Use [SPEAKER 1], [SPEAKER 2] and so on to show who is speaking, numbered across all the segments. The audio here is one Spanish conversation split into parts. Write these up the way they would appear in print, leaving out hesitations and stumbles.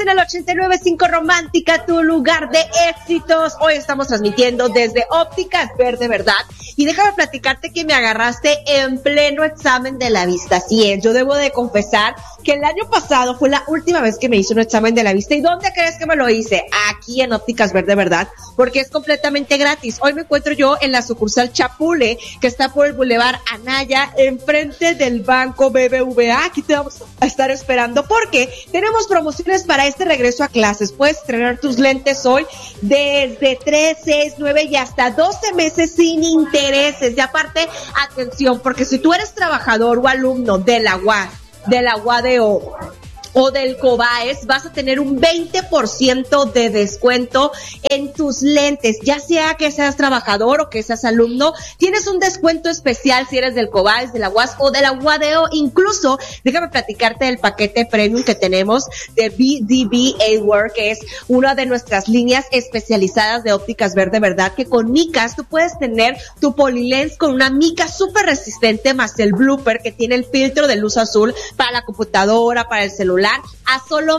[SPEAKER 1] en el 89.5 Romántica, tu lugar de éxitos. Hoy estamos transmitiendo desde Ópticas Verde Verdad. Y déjame platicarte que me agarraste en pleno examen de la vista. Así es, yo debo de confesar que el año pasado fue la última vez que me hice un examen de la vista. ¿Y dónde crees que me lo hice? Aquí en Ópticas Verde Verdad, porque es completamente gratis. Hoy me encuentro yo en la sucursal Chapule, que está por el Boulevard Anaya, enfrente del Banco BBVA. Aquí te vamos a estar esperando porque tenemos promociones para este regreso a clases. Puedes estrenar tus lentes hoy desde 3, 6, 9 y hasta 12 meses sin intereses. Y aparte, atención, porque si tú eres trabajador o alumno de la UAS, de la UADO o del COBAES, vas a tener un 20% de descuento en tus lentes, ya sea que seas trabajador o que seas alumno. Tienes un descuento especial si eres del COBAES, de la UAS o de la UADO. Incluso, déjame platicarte del paquete premium que tenemos de BDB Eyewear, que es una de nuestras líneas especializadas de Ópticas Verde Verdad, que con micas tú puedes tener tu polilens con una mica súper resistente, más el blooper que tiene el filtro de luz azul para la computadora, para el celular, a solo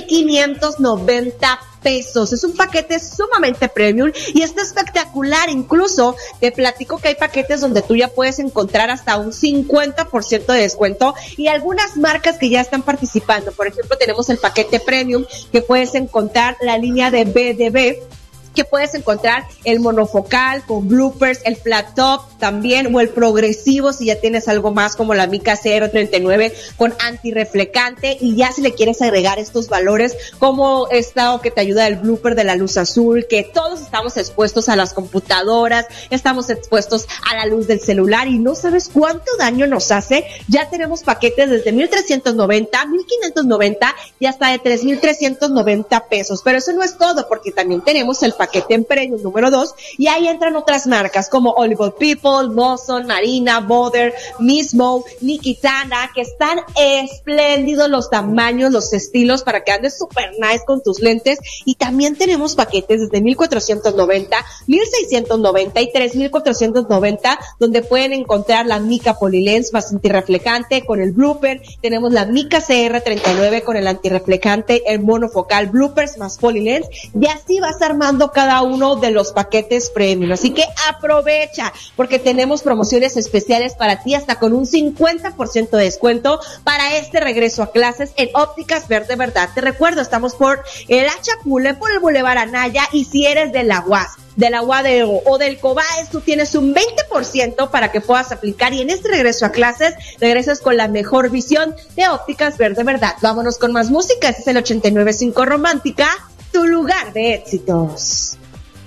[SPEAKER 1] 1,590 pesos. Es un paquete sumamente premium y está espectacular. Incluso te platico que hay paquetes donde tú ya puedes encontrar hasta un 50% de descuento y algunas marcas que ya están participando. Por ejemplo, tenemos el paquete premium que puedes encontrar la línea de BDB, que puedes encontrar el monofocal con bloopers, el flat top también, o el progresivo si ya tienes algo más como la Mica CR39 con antirreflectante. Y ya si le quieres agregar estos valores como esta, o que te ayuda el blooper de la luz azul, que todos estamos expuestos a las computadoras, estamos expuestos a la luz del celular y no sabes cuánto daño nos hace. Ya tenemos paquetes desde 1,390, 1,590 y hasta de 3,390 pesos. Pero eso no es todo, porque también tenemos el paquete en premium número 2 y ahí entran otras marcas como Oliver People, Moson, Marina, Boder, Mismo, Nikitana, que están espléndidos los tamaños, los estilos para que andes super nice con tus lentes. Y también tenemos paquetes desde 1,490, 1,690 y 3,490, donde pueden encontrar la Mica Polylens más antirreflectante con el blooper. Tenemos la Mica CR39 con el antirreflectante, el monofocal, bloopers más Polylens, y así vas armando cada uno de los paquetes premium. Así que aprovecha, porque tenemos promociones especiales para ti, hasta con un 50% de descuento para este regreso a clases en Ópticas Verde Verdad. Te recuerdo, estamos por el Chapule, por el Boulevard Anaya, y si eres de la UAS, de la UADO o del COBAES, tú tienes un 20% para que puedas aplicar, y en este regreso a clases regresas con la mejor visión de Ópticas Verde Verdad. Vámonos con más música. Este es el 89.5 Romántica, tu lugar de éxitos.